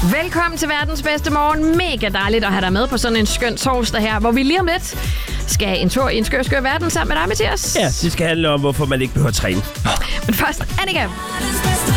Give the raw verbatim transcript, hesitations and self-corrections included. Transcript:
Velkommen til verdens bedste morgen. Mega dejligt at have dig med på sådan en skøn torsdag her, hvor vi lige om lidt skal en tur i en skør, skør verden sammen med dig, Mathias. Ja, det skal handle om, hvorfor man ikke behøver at træne. Men først, Annika.